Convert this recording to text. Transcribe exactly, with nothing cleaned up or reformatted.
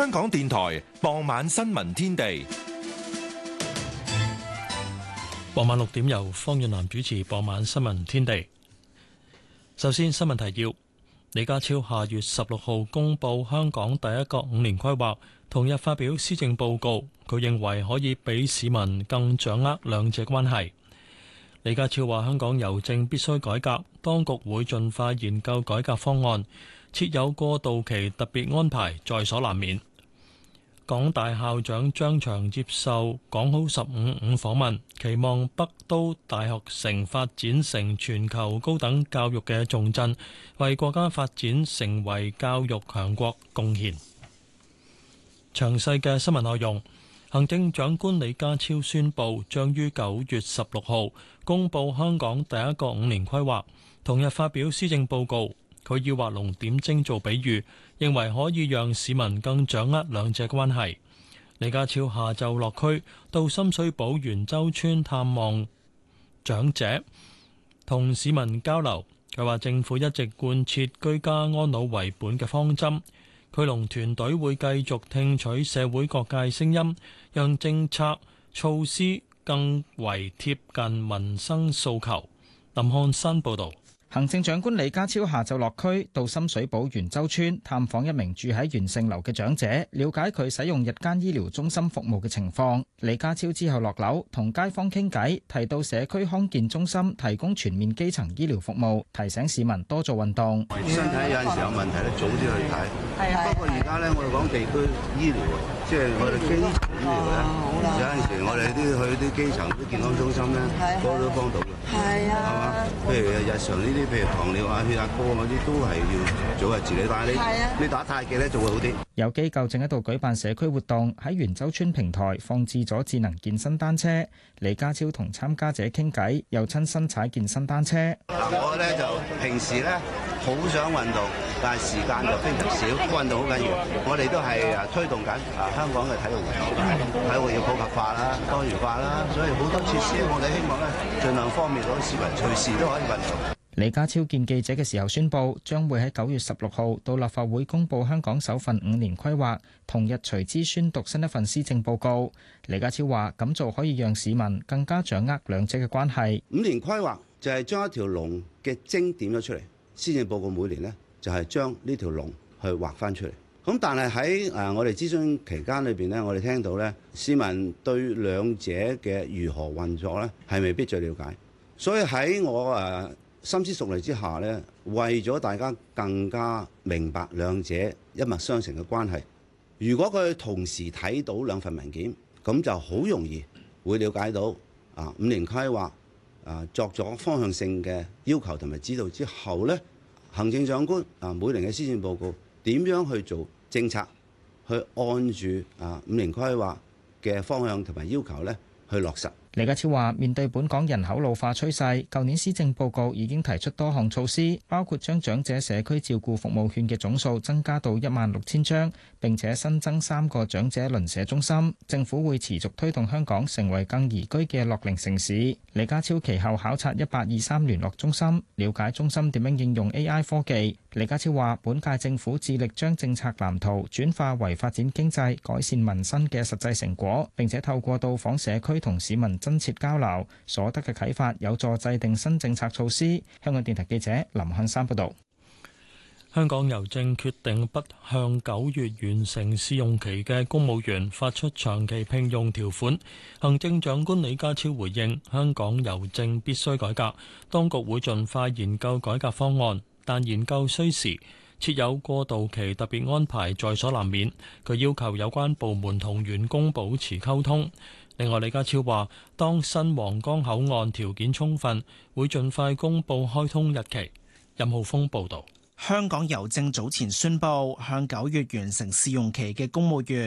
香港電台傍晚新聞天地。 傍晚六點由方遠南主持傍晚新聞天地。首先新聞提要：李家超下月十六號公布香港第一個五年規劃，同日發表施政報告。佢認為可以俾市民更掌握兩者關係。李家超話：香港郵政必須改革，當局會盡快研究改革方案，設有過渡期特別安排，在所難免。港大校長張翔接受港好十五五訪問，期望北都大學城發展成全球高等教育嘅重鎮，為國家發展成為教育強國貢獻。詳細嘅新聞內容，行政長官李家超宣布，將於九月十六號公布香港第一個五年規劃，同日發表施政報告。佢以畫龍點睛做比喻，認為可以讓市民更掌握兩者關係。李家超下晝落區到深水埗元洲村探望長者，同市民交流。佢話政府一直貫徹居家安老為本嘅方針，佢同團隊會繼續聽取社會各界聲音，讓政策措施更為貼近民生訴求。林漢山報導。 行政長官李家超下晝落區到深水埗元洲村探訪一名住喺元盛樓嘅長者，了解佢使用日間醫療中心服務嘅情況。李家超之後落樓同街坊傾偈，提到社區康健中心提供全面基層醫療服務，提醒市民多做運動。 身體有陣時有問題咧，早啲去睇。係不過而家咧，我哋講地區醫療，即係我哋基層醫療咧，有陣時我哋啲去啲基層啲健康中心咧，多都幫到嘅。係啊，係嘛？譬如日常呢啲，譬如糖尿啊、血壓高嗰啲，都係要早日治理。但係你你打太極咧，就會好啲。 有機構正喺度舉辦社區活動，喺元洲村平台放置咗智能健身單車。李家超同參加者傾偈，又親身踩健身單車。 嗱，我咧就平時咧好想運動，但係時間就非常少。運動好緊要，我哋都係啊推動緊啊香港嘅體育運動，體育要普及化啦、多元化啦，所以好多設施我哋希望咧盡量方便到市民隨時都可以運動。 李家超見記者嘅時候宣布，將會喺九月十六號到立法會公布香港首份五年規劃，同日隨之宣讀新一份施政報告。李家超話：咁做可以讓市民更加掌握兩者嘅關係。 五年規劃就係將一條龍嘅精點咗出嚟，施政報告每年呢，就係將呢條龍去畫翻出嚟。咁但係喺誒我哋諮詢期間裏邊呢，我哋聽到呢市民對兩者嘅如何運作呢係未必最了解，所以喺我誒深思熟慮之下呢，為咗大家更加明白兩者一脈相承嘅關係，如果佢同時睇到兩份文件，咁就好容易會了解到啊五年規劃啊作咗方向性嘅要求同埋指導之後呢，行政長官啊每年嘅施政報告點樣去做政策，去按住啊五年規劃嘅方向同埋要求呢去落實。 李家超話：面對本港人口老化趨勢，舊年施政報告已經提出多項措施，包括將長者社區照顧服務券嘅總數增加到一萬六千張，並且新增三個長者鄰舍中心。政府會持續推動香港成為更宜居嘅樂齡城市。李家超其後考察一八二三聯絡中心，了解中心點樣應用 A I 科技。李家超話：本屆政府致力將政策藍圖轉化為發展經濟、改善民生嘅實際成果，並且透過到訪社區同市民真切交流，所得嘅啟發有助制定新政策措施。香港電台記者林漢山報導。 香港郵政決定不向九月完成試用期嘅公務員發出長期聘用條款。行政長官李家超回應：香港郵政必須改革，當局會盡快研究改革方案，但研究需時，設有過渡期特別安排在所難免。佢要求有關部門同員工保持溝通。另外，李家超話，當新皇崗口岸條件充分，會盡快公佈開通日期。任浩峰報導。 香港郵政早前宣布，向九月完成試用期嘅公務員